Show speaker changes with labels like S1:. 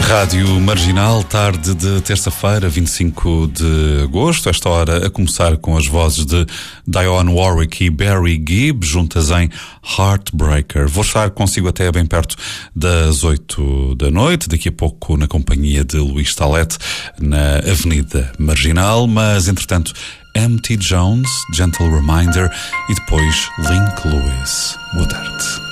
S1: Rádio Marginal, tarde de terça-feira, 25 de agosto. Esta hora a começar com as vozes de Dionne Warwick e Barry Gibb, juntas em Heartbreaker. Vou estar consigo até bem perto das 8 da noite, daqui a pouco na companhia de Luís Talete, na Avenida Marginal, mas entretanto M.T. Jones, Gentle Reminder e depois Link Lewis. Boa tarde.